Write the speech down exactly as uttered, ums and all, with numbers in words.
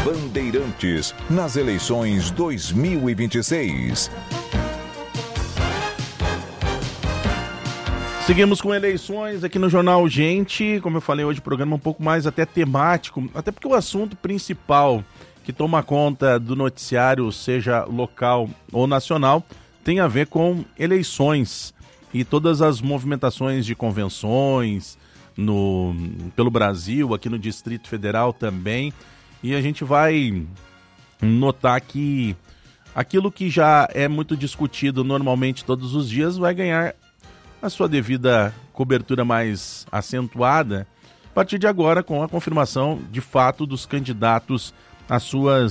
Bandeirantes, nas eleições dois mil e vinte e seis. Seguimos com eleições aqui no Jornal Gente. Como eu falei hoje, programa um pouco mais até temático, até porque o assunto principal que toma conta do noticiário, seja local ou nacional, tem a ver com eleições e todas as movimentações de convenções no, pelo Brasil, aqui no Distrito Federal também. E a gente vai notar que aquilo que já é muito discutido normalmente todos os dias vai ganhar a sua devida cobertura mais acentuada a partir de agora, com a confirmação de fato dos candidatos às suas